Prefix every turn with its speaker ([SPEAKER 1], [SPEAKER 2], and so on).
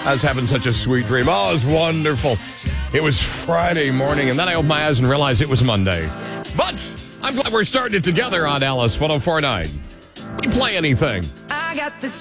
[SPEAKER 1] I was having such a sweet dream. Oh, it was wonderful. It was Friday morning, and then I opened my eyes and realized it was Monday. But I'm glad we're starting it together on Alice 104.9. We play anything.
[SPEAKER 2] I got this